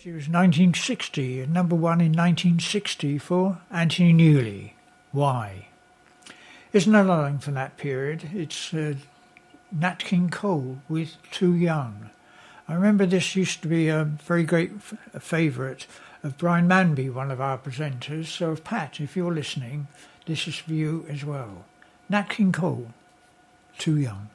It was 1960, number one in 1960 for Anthony Newley. Why? Here's another line from that period. It's Nat King Cole with Too Young. I remember this used to be a very great favourite of Brian Manby, one of our presenters. So, Pat, if you're listening, this is for you as well. Nat King Cole, Too Young.